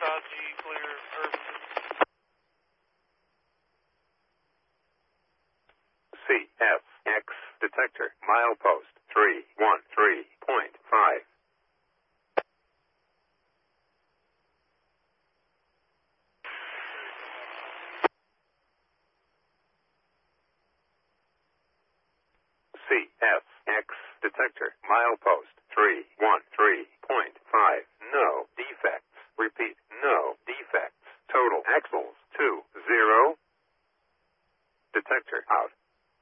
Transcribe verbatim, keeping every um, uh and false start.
five G clear urban. C F X detector, milepost three one three point five. C F X detector, milepost three one three